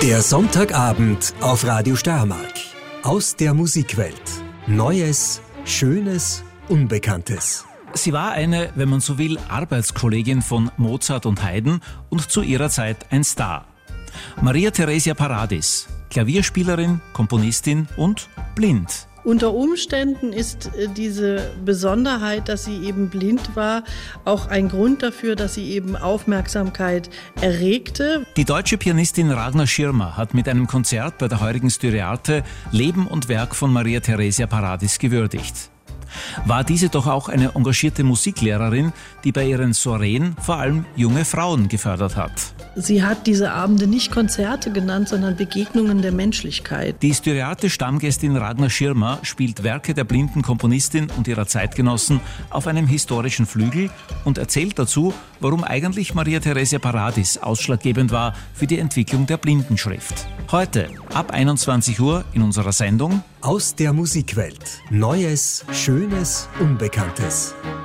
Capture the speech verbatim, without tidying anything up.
Der Sonntagabend auf Radio Steiermark. Aus der Musikwelt. Neues, Schönes, Unbekanntes. Sie war eine, wenn man so will, Arbeitskollegin von Mozart und Haydn und zu ihrer Zeit ein Star. Maria Theresia Paradis, Klavierspielerin, Komponistin und blind. Unter Umständen ist diese Besonderheit, dass sie eben blind war, auch ein Grund dafür, dass sie eben Aufmerksamkeit erregte. Die deutsche Pianistin Ragnar Schirmer hat mit einem Konzert bei der heurigen Styriarte Leben und Werk von Maria Theresia Paradis gewürdigt. War diese doch auch eine engagierte Musiklehrerin, die bei ihren Soireen vor allem junge Frauen gefördert hat. Sie hat diese Abende nicht Konzerte genannt, sondern Begegnungen der Menschlichkeit. Die Styriarte-Stammgästin Ragnar Schirmer spielt Werke der blinden Komponistin und ihrer Zeitgenossen auf einem historischen Flügel und erzählt dazu, warum eigentlich Maria Theresia Paradis ausschlaggebend war für die Entwicklung der Blindenschrift. Heute ab einundzwanzig Uhr in unserer Sendung Aus der Musikwelt. Neues, Schönes, Unbekanntes.